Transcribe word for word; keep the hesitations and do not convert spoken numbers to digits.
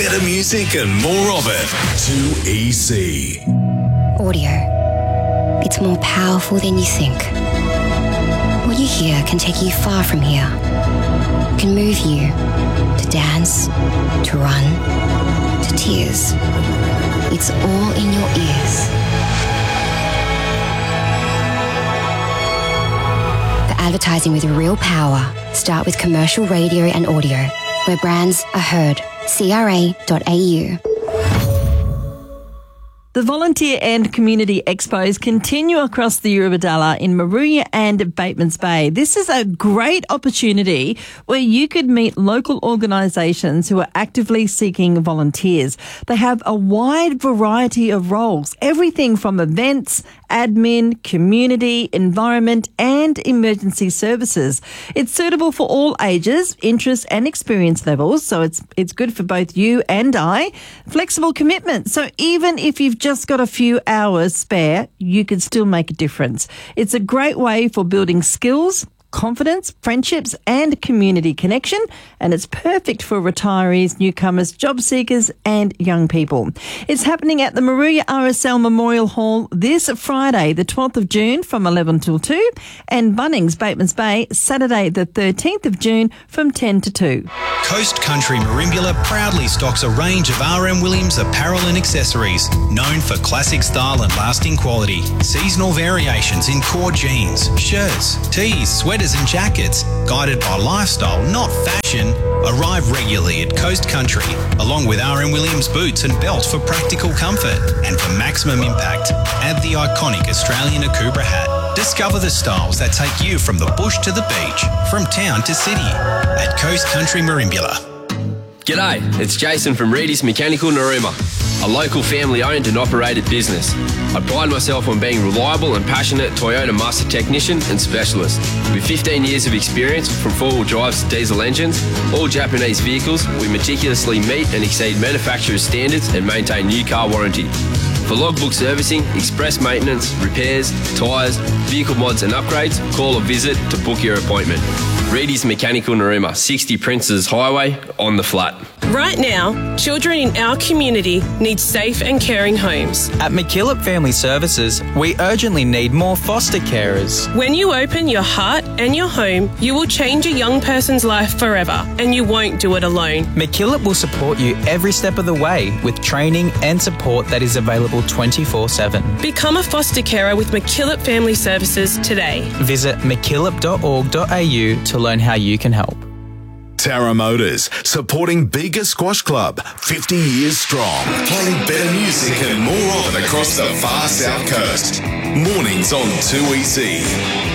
better music and more of it. two E C. Audio. It's more powerful than you think. What you hear can take you far from here. Can move you to dance, to run, to tears. It's all in your ears. For advertising with real power, start with commercial radio and audio, where brands are heard. C R A dot A U. The volunteer and community expos continue across the Eurobodalla in Moruya and Batemans Bay. This is a great opportunity where you could meet local organisations who are actively seeking volunteers. They have a wide variety of roles, everything from events, admin, community, environment and emergency services. It's suitable for all ages, interests and experience levels, so it's it's good for both you and I. Flexible commitment, so even if you've just got a few hours spare, you can still make a difference. It's a great way for building skills, confidence, friendships and community connection, and it's perfect for retirees, newcomers, job seekers and young people. It's happening at the Moruya R S L Memorial Hall this Friday, the twelfth of June from eleven till two, and Bunnings, Batemans Bay, Saturday the thirteenth of June from ten to two. Coast Country Merimbula proudly stocks a range of R M Williams apparel and accessories, known for classic style and lasting quality. Seasonal variations in core jeans, shirts, tees, sweaters and jackets, guided by lifestyle, not fashion, arrive regularly at Coast Country, along with R M Williams boots and belt for practical comfort, and for maximum impact, add the iconic Australian Akubra hat. Discover the styles that take you from the bush to the beach, from town to city, at Coast Country Merimbula. G'day, it's Jason from Reedy's Mechanical Narooma, a local family-owned and operated business. I pride myself on being reliable and passionate Toyota master technician and specialist. With fifteen years of experience from four-wheel drives to diesel engines, all Japanese vehicles, we meticulously meet and exceed manufacturer's standards and maintain new car warranty. For logbook servicing, express maintenance, repairs, tyres, vehicle mods and upgrades, call or visit to book your appointment. Reedy's Mechanical Narooma, sixty Princes Highway, on the flat. Right now, children in our community need safe and caring homes. At McKillop Family Services, we urgently need more foster carers. When you open your heart and your home, you will change a young person's life forever, and you won't do it alone. McKillop will support you every step of the way with training and support that is available twenty-four seven. Become a foster carer with McKillop Family Services today. Visit mckillop dot org dot a u to learn how you can help. Tara Motors, supporting Bega Squash Club, fifty years strong. Playing better music and more of it across the far south coast. Mornings on two E C.